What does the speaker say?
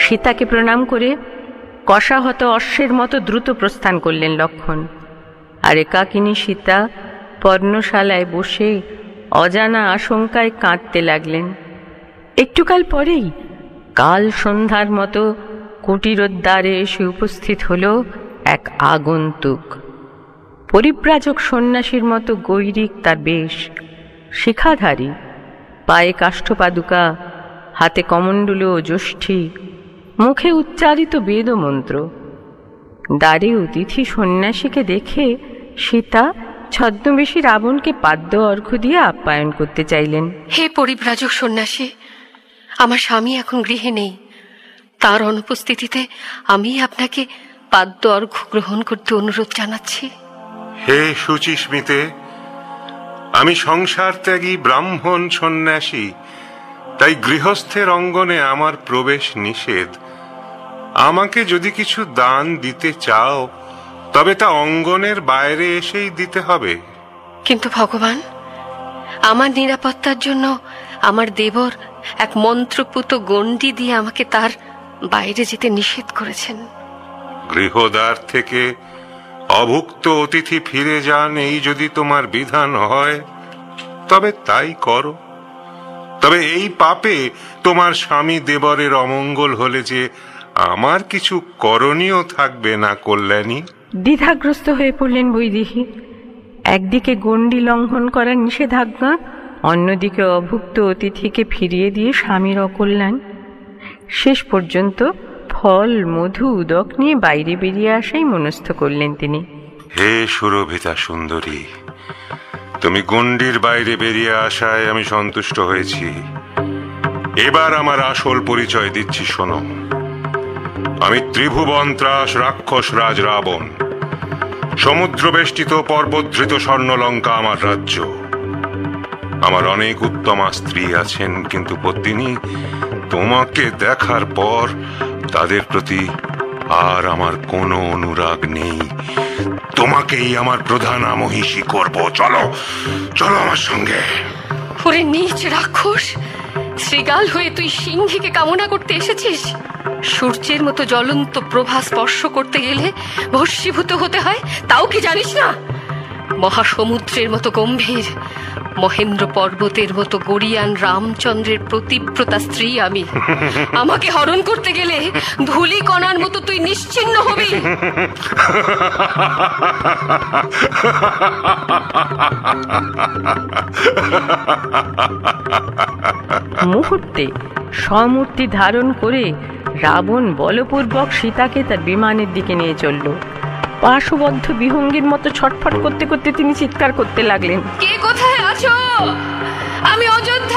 সীতাকে প্রণাম করে কষাহত অশ্বের মতো দ্রুত প্রস্থান করলেন লক্ষ্মণ। আর একাকিনী সীতা পর্ণশালায় বসে অজানা আশঙ্কায় কাঁদতে লাগলেন। একটুকাল পরেই কাল সন্ধ্যার মতো কুটিরোদ্বারে এসে উপস্থিত হল এক আগন্তুক। পরিব্রাজক সন্ন্যাসীর মতো গৈরিক তার বেশ, শিখাধারী, পায়ে কাষ্ঠপাদুকা, হাতে কমণ্ডলু ও যষ্ঠী, মুখে উচ্চারিত বেদমন্ত্র। দ্বারে অতিথি সন্ন্যাসীকে দেখে সীতা ছদ্মবেশী রাবণকে পাদ্য অর্ঘ্য দিয়ে আপ্যায়ন করতে চাইলেন। হে পরিব্রাজক সন্ন্যাসী, আমার স্বামী এখন গৃহে নেই। তার অনুপস্থিতিতে আমি আপনাকে পাদ্য অর্ঘ্য গ্রহণ করতে অনুরোধ জানাচ্ছি। হে শুচিস্মিতে, আমি সংসার ত্যাগী ব্রাহ্মণ সন্ন্যাসী, তাই গৃহস্থের অঙ্গনে আমার প্রবেশ নিষেধ। আমাকে যদি কিছু দান দিতে চাও তবে তা অঙ্গনের বাইরে এসেই দিতে হবে। কিন্তু ভগবান, আমার নিরাপত্তার জন্য আমার দেবর এক মন্ত্রপুত গণ্ডি দিয়ে আমাকে তার বাইরে যেতে নিষেধ করেছেন। গৃহদ্বার থেকে অভুক্ত অতিথি ফিরে যান, এই যদি তোমার বিধান হয় তবে তাই করো। তবে এই পাপে তোমার স্বামী দেবরের অমঙ্গল হলে যে আমার কিছু করণীয় থাকবে না কল্যাণী। দ্বিধাগ্রস্ত হয়ে পড়লেন বৈদেহী। একদিকে গণ্ডি লঙ্ঘন করার নিষেধাজ্ঞা, অন্যদিকে অভুক্ত অতিথিকে ফিরিয়ে দিয়ে স্বামীর অকল্যাণ। শেষ পর্যন্ত ফল, মধু, উদক নিয়ে বাইরে বেরিয়ে আসাই মনস্থ করলেন তিনি। হে সুরভিতা সুন্দরী, তুমি গণ্ডির বাইরে বেরিয়ে আসায় আমি সন্তুষ্ট হয়েছি। এবার আমার আসল পরিচয় দিচ্ছি, শোনো। আমি ত্রিভুবন ত্রাস রাক্ষস রাজ রাবণ। সমুদ্র বেষ্টিত পর্বতধৃত স্বর্ণলঙ্কা আমার রাজ্য। আমার অনেক উত্তমা স্ত্রী আছেন, কিন্তু পত্নী তোমাকে দেখার পর তাদের প্রতি আর আমার কোনো অনুরাগ নেই। তোমাকেই আমার প্রধান আমহিষী করব। চলো চলো আমার সঙ্গে। ওরে নীচ রাক্ষস, শ্রীগাল হয়ে তুই সিংহীকে কামনা করতে এসেছিস? সূর্যের মতো জ্বলন্ত প্রভা স্পর্শ করতে গেলে ভস্মীভূত হতে হয়, তাও কি জানিস না? মহাসমুদ্রের মতো গম্ভীর, মহেন্দ্র পর্বতের মতো গরিয়ান রামচন্দ্রের প্রতিব্রতা স্ত্রী আমি। আমাকে হরণ করতে গেলে ধূলি কণার মতো তুই নিশ্চিহ্ন হবি। মুহূর্তে সমূর্তি ধারণ করে রাবণ বলপূর্বক সীতাকে তার বিমানের দিকে নিয়ে চলল। পাশবদ্ধ বিহঙ্গের মতো ছটফট করতে করতে তিনি চিৎকার করতে লাগলেন, কে কোথায় আছো? আমি